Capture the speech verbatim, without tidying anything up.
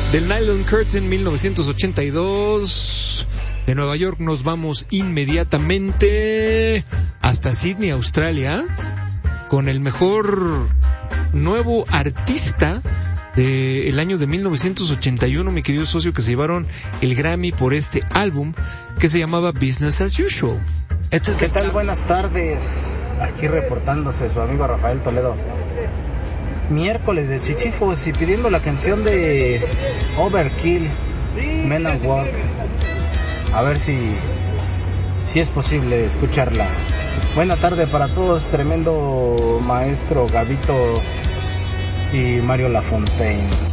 Del Nylon Curtain, mil novecientos ochenta y dos. De Nueva York nos vamos inmediatamente hasta Sydney, Australia, con el mejor nuevo artista del año de mil novecientos ochenta y uno, mi querido socio, que se llevaron el Grammy por este álbum que se llamaba Business as Usual. Este es ¿Qué tal? Buenas tardes. Aquí reportándose su amigo Rafael Toledo. Miércoles de Chichifos y pidiendo la canción de Overkill, Men at Work. A ver si, si es posible escucharla. Buena tarde para todos, tremendo maestro Gabito y Mario Lafontaine.